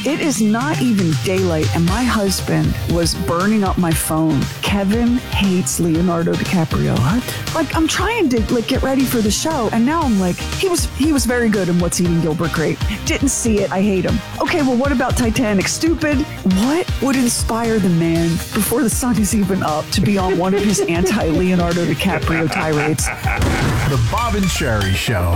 It is not even daylight, and my husband was burning up my phone. Kevin hates Leonardo DiCaprio. What? Like, I'm trying to get ready for the show, and now I'm like, he was very good in What's Eating Gilbert Grape. Didn't see it. I hate him. Okay, well, what about Titanic? Stupid. What would inspire the man before the sun is even up to be on one of his anti-Leonardo DiCaprio tirades? The Bob and Sherry Show.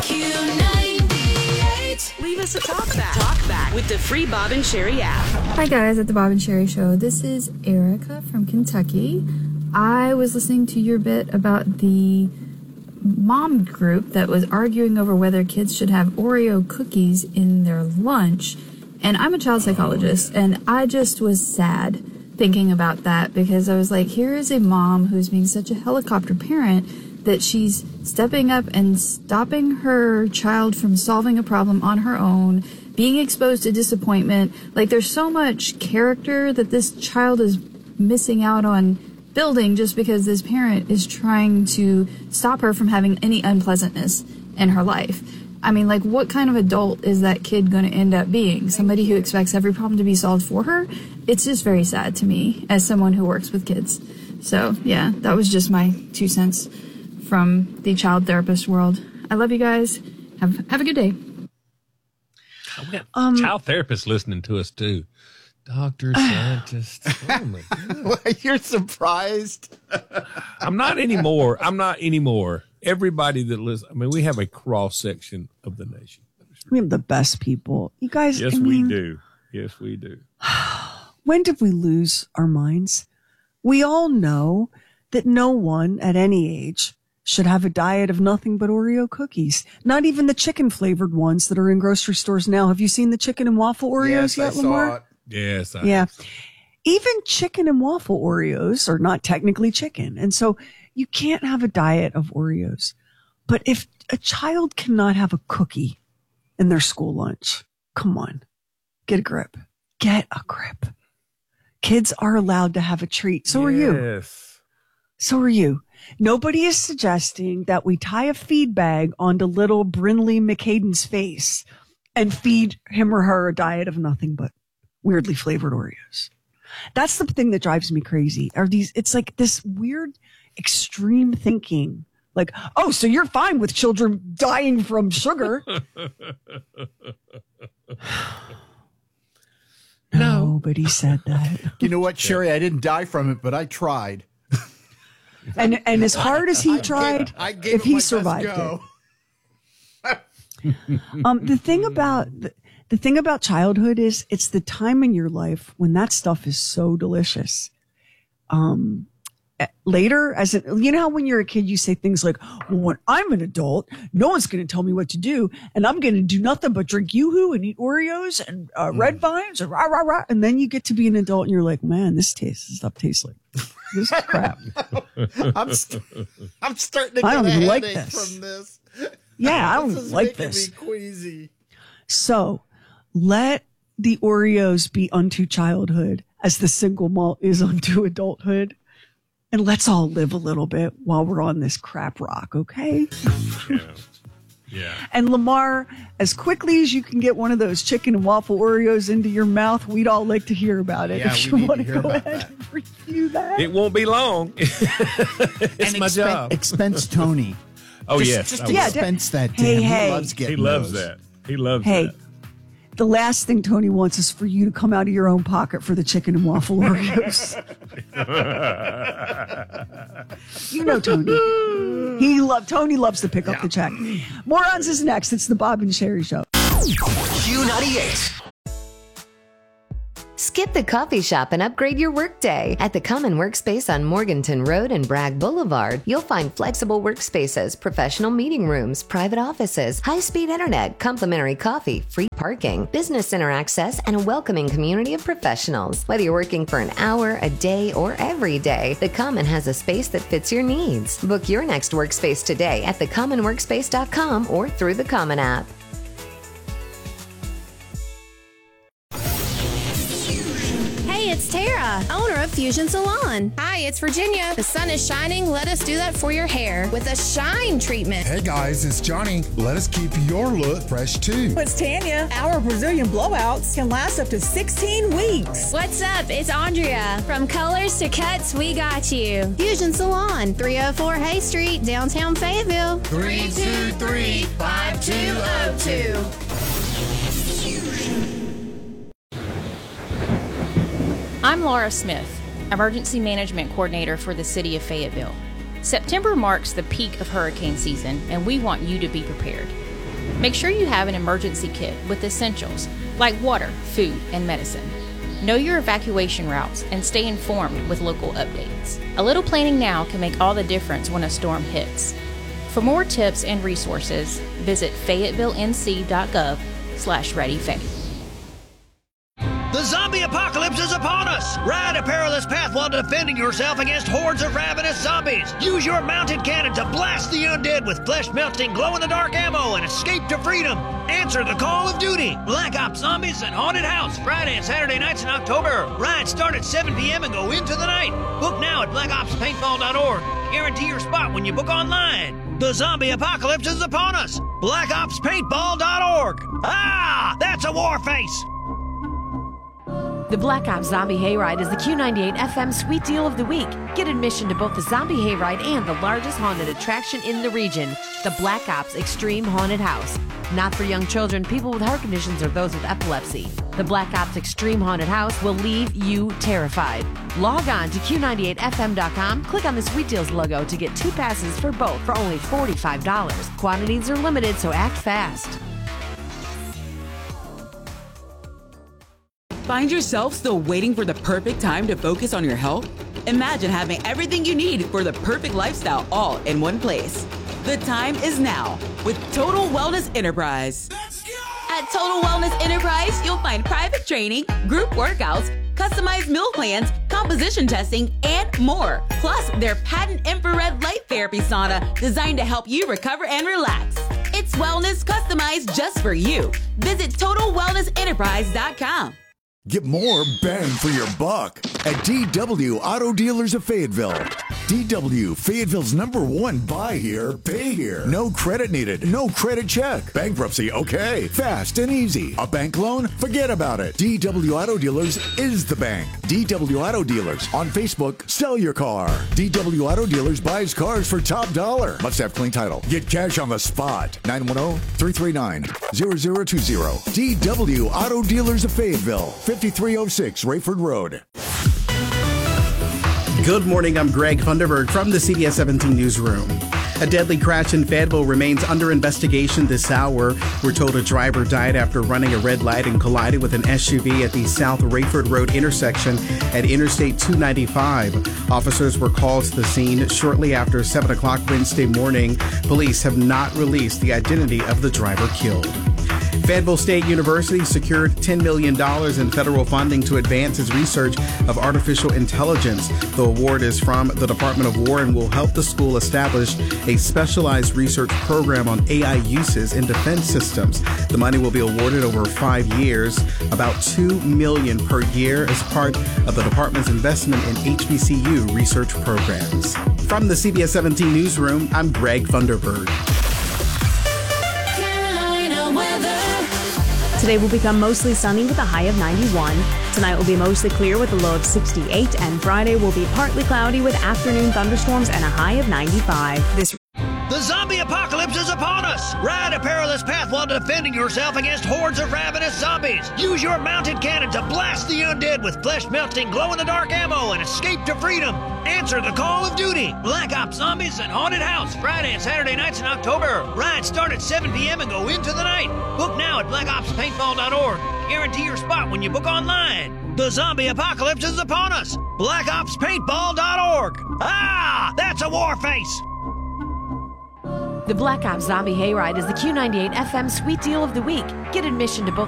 Leave us a talkback with the free Bob and Sherry app. Hi guys at the Bob and Sherry Show. This is Erica from Kentucky. I was listening to your bit about the mom group that was arguing over whether kids should have Oreo cookies in their lunch. And I'm a child psychologist, and I just was sad thinking about that because I was like, here is a mom who's being such a helicopter parent that she's stepping up and stopping her child from solving a problem on her own, being exposed to disappointment. Like, there's so much character that this child is missing out on building just because this parent is trying to stop her from having any unpleasantness in her life. I mean, like, what kind of adult is that kid going to end up being? Somebody who expects every problem to be solved for her? It's just very sad to me as someone who works with kids. So, yeah, that was just my 2 cents from the child therapist world. I love you guys. Have a good day. We got child therapists listening to us too. Doctors, scientists. Oh my God. You're surprised? I'm not anymore. Everybody that listens, I mean, we have a cross section of the nation. We have the best people. You guys, Yes, we do. Yes, we do. When did we lose our minds? We all know that no one at any age should have a diet of nothing but Oreo cookies. Not even the chicken flavored ones that are in grocery stores now. Have you seen the chicken and waffle Oreos yet, Lamar? Yes. Yeah. Even chicken and waffle Oreos are not technically chicken. And so you can't have a diet of Oreos. But if a child cannot have a cookie in their school lunch, come on, get a grip. Get a grip. Kids are allowed to have a treat. So are you. Yes. So are you. Nobody is suggesting that we tie a feed bag onto little Brinley McHaden's face and feed him or her a diet of nothing but weirdly flavored Oreos. That's the thing that drives me crazy. It's like this weird extreme thinking. Like, oh, so you're fine with children dying from sugar. Nobody said that. You know what, Sherry? I didn't die from it, but I tried. And as hard as he tried, if he survived it. The thing about childhood is it's the time in your life when that stuff is so delicious. Later, you know how when you're a kid, you say things like, well, when I'm an adult, no one's going to tell me what to do. And I'm going to do nothing but drink Yoo-Hoo and eat Oreos and Red Vines and rah, rah, rah. And then you get to be an adult and you're like, man, this stuff tastes like this is crap. I'm starting to get I don't a even like headache this. from this. Yeah, I This don't is like making this. me queasy. So let the Oreos be unto childhood as the single malt is unto adulthood. And let's all live a little bit while we're on this crap rock, okay? Yeah. And Lamar, as quickly as you can get one of those chicken and waffle Oreos into your mouth, we'd all like to hear about it. Yeah, if we you need want to to hear go about ahead that. and review that. It won't be long. It's my job. Expense Tony. Oh, just, yes. Just I will. expense that to Hey, him. hey. He loves getting He loves those. that. He loves Hey, that. the last thing Tony wants is for you to come out of your own pocket for the chicken and waffle Oreos. You know Tony. Tony loves to pick up the check. Morons is next. It's the Bob and Sherry Show. Q98. Skip the coffee shop and upgrade your workday. At the Common Workspace on Morganton Road and Bragg Boulevard, you'll find flexible workspaces, professional meeting rooms, private offices, high-speed internet, complimentary coffee, free parking, business center access, and a welcoming community of professionals. Whether you're working for an hour, a day, or every day, the Common has a space that fits your needs. Book your next workspace today at thecommonworkspace.com or through the Common app. it's Tara, owner of Fusion Salon. Hi, it's Virginia. The sun is shining. Let us do that for your hair with a shine treatment. Hey guys, it's Johnny. Let us keep your look fresh too. It's Tanya. Our Brazilian blowouts can last up to 16 weeks. What's up? It's Andrea. From colors to cuts, we got you. Fusion Salon, 304 Hay Street, downtown Fayetteville. 323-5202. I'm Laura Smith, Emergency Management Coordinator for the City of Fayetteville. September marks the peak of hurricane season, and we want you to be prepared. Make sure you have an emergency kit with essentials like water, food, and medicine. Know your evacuation routes and stay informed with local updates. A little planning now can make all the difference when a storm hits. For more tips and resources, visit FayettevilleNC.gov/ReadyFay. The zombie apocalypse is upon us! Ride a perilous path while defending yourself against hordes of ravenous zombies. Use your mounted cannon to blast the undead with flesh-melting, glow-in-the-dark ammo and escape to freedom. Answer the call of duty. Black Ops Zombies and Haunted House, Friday and Saturday nights in October. Rides start at 7 p.m. and go into the night. Book now at blackopspaintball.org. Guarantee your spot when you book online. The zombie apocalypse is upon us. blackopspaintball.org. Ah, that's a war face. The Black Ops Zombie Hayride is the Q98 FM Sweet Deal of the Week. Get admission to both the Zombie Hayride and the largest haunted attraction in the region, the Black Ops Extreme Haunted House. Not for young children, people with heart conditions, or those with epilepsy. The Black Ops Extreme Haunted House will leave you terrified. Log on to Q98FM.com, click on the Sweet Deals logo to get 2 passes for both for only $45. Quantities are limited, so act fast. Find yourself still waiting for the perfect time to focus on your health? Imagine having everything you need for the perfect lifestyle all in one place. The time is now with Total Wellness Enterprise. At Total Wellness Enterprise, you'll find private training, group workouts, customized meal plans, composition testing, and more. Plus, their patent infrared light therapy sauna designed to help you recover and relax. It's wellness customized just for you. Visit TotalWellnessEnterprise.com. Get more bang for your buck at DW Auto Dealers of Fayetteville. DW, Fayetteville's #1 buy here, pay here. No credit needed, no credit check. Bankruptcy, okay. Fast and easy. A bank loan? Forget about it. DW Auto Dealers is the bank. DW Auto Dealers. On Facebook, sell your car. DW Auto Dealers buys cars for top dollar. Must have clean title. Get cash on the spot. 910-339-0020. DW Auto Dealers of Fayetteville. 5306 Rayford Road. Good morning, I'm Greg Funderburg from the CBS 17 Newsroom. A deadly crash in Fayetteville remains under investigation this hour. We're told a driver died after running a red light and collided with an SUV at the South Rayford Road intersection at Interstate 295. Officers were called to the scene shortly after 7 o'clock Wednesday morning. Police have not released the identity of the driver killed. Fayetteville State University secured $10 million in federal funding to advance its research of artificial intelligence. The award is from the Department of War and will help the school establish a specialized research program on AI uses in defense systems. The money will be awarded over 5 years, about $2 million per year as part of the department's investment in HBCU research programs. From the CBS 17 Newsroom, I'm Greg Funderburg. Today will become mostly sunny with a high of 91. Tonight will be mostly clear with a low of 68, and Friday will be partly cloudy with afternoon thunderstorms and a high of 95. The zombie apocalypse is upon us! Ride a perilous path while defending yourself against hordes of ravenous zombies. Use your mounted cannon to blast the undead with flesh-melting, glow-in-the-dark ammo and escape to freedom. Answer the call of duty. Black Ops Zombies and Haunted House, Friday and Saturday nights in October. Rides start at 7 p.m. and go into the night. Book now at blackopspaintball.org. Guarantee your spot when you book online. The zombie apocalypse is upon us. blackopspaintball.org. Ah, that's a war face. The Black Ops Zombie Hayride is the Q98 FM Sweet Deal of the Week. Get admission to both